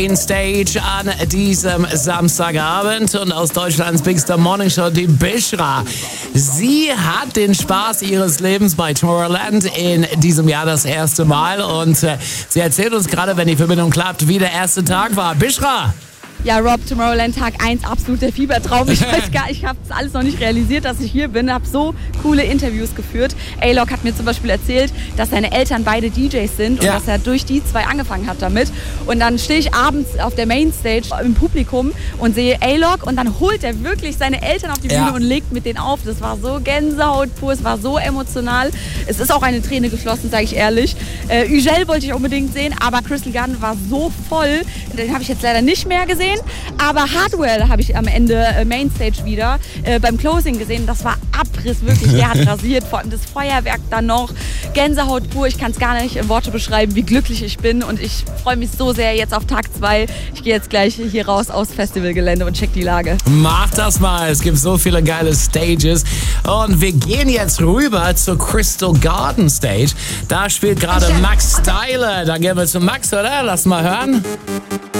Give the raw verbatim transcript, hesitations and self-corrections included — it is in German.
Stage an diesem Samstagabend und aus Deutschlands Big Star Morning Show die Bishra. Sie hat den Spaß ihres Lebens bei Tomorrowland in diesem Jahr das erste Mal und äh, sie erzählt uns gerade, wenn die Verbindung klappt, wie der erste Tag war. Bishra! Ja, Rob, Tomorrowland Tag eins, absoluter Fiebertraum. Ich weiß gar, ich habe das alles noch nicht realisiert, dass ich hier bin. Habe so coole Interviews geführt. A-Lock hat mir zum Beispiel erzählt, dass seine Eltern beide D Js sind und ja. dass er durch die zwei angefangen hat damit. Und dann stehe ich abends auf der Mainstage im Publikum und sehe A-Lock und dann holt er wirklich seine Eltern auf die Bühne ja. und legt mit denen auf. Das war so Gänsehaut pur, es war so emotional. Es ist auch eine Träne geflossen, sage ich ehrlich. Äh, Ugel wollte ich unbedingt sehen, aber Crystal Garden war so voll. Den habe ich jetzt leider nicht mehr gesehen. Aber Hardwell habe ich am Ende äh, Mainstage wieder äh, beim Closing gesehen. Das war Abriss, wirklich. Der hat rasiert, vor allem das Feuerwerk dann noch. Gänsehaut pur. Ich kann es gar nicht in Worte beschreiben, wie glücklich ich bin. Und ich freue mich so sehr jetzt auf Tag zwei. Ich gehe jetzt gleich hier raus aus Festivalgelände und check die Lage. Mach das mal. Es gibt so viele geile Stages. Und wir gehen jetzt rüber zur Crystal Garden Stage. Da spielt gerade Max Styler. Da gehen wir zu Max, oder? Lass mal hören.